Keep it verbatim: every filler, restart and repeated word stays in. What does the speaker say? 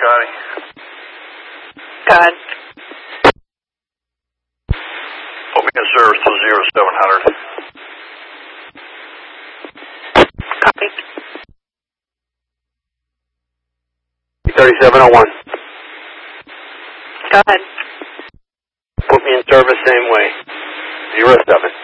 Scotty. Go ahead. Put me in service to zero seven hundred. Copy. thirty-seven oh one. Go ahead. Put me in service same way. Zero seven.